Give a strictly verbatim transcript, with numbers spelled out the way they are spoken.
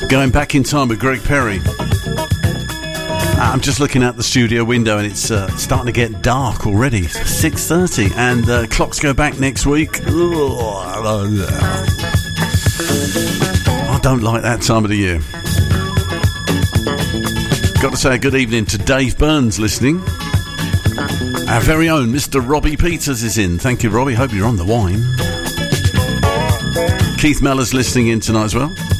Going back in time with Greg Perry. I'm just looking out the studio window and it's uh, starting to get dark already. six thirty and uh, clocks go back next week. I don't like that time of the year. Got to say a good evening to Dave Burns listening. Our very own Mister Robbie Peters is in. Thank you, Robbie. Hope you're on the wine. Keith Mellor's listening in tonight as well.